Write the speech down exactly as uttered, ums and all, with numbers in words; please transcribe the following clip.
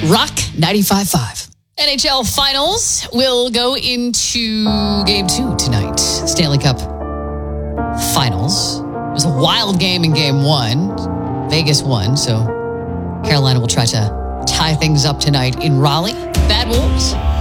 Rock ninety-five point five. N H L Finals will go into game two tonight. Stanley Cup Finals. It was a wild game in game one. Vegas won, so Carolina will try to tie things up tonight in Raleigh. Bad Wolves